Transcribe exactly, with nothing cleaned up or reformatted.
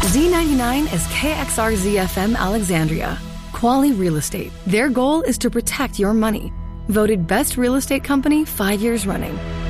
Z ninety-nine is K X R Z F M Alexandria. Quali Real Estate. Their goal is to protect your money. Voted Best Real Estate Company five years running.